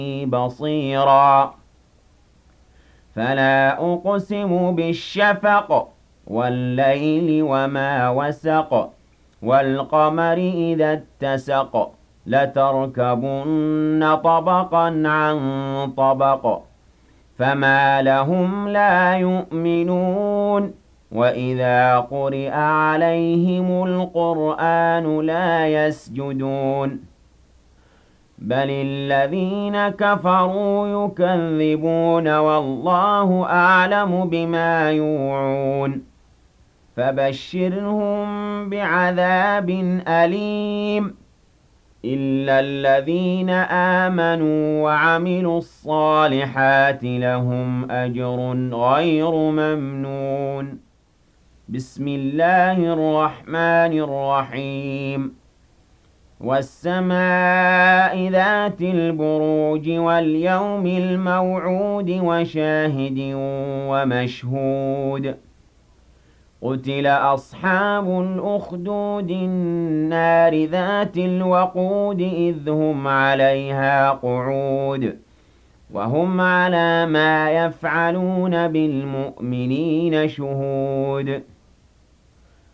بصيرا فلا أقسم بالشفق والليل وما وسق والقمر إذا اتسق لتركبن طبقا عن طبق فما لهم لا يؤمنون وإذا قرئ عليهم القرآن لا يسجدون بل الذين كفروا يكذبون والله أعلم بما يوعون فبشرهم بعذاب أليم إلا الذين آمنوا وعملوا الصالحات لهم أجر غير ممنون بسم الله الرحمن الرحيم والسماء ذات البروج واليوم الموعود وشاهد ومشهود قتل أصحاب الأخدود النار ذات الوقود إذ هم عليها قعود وهم على ما يفعلون بالمؤمنين شهود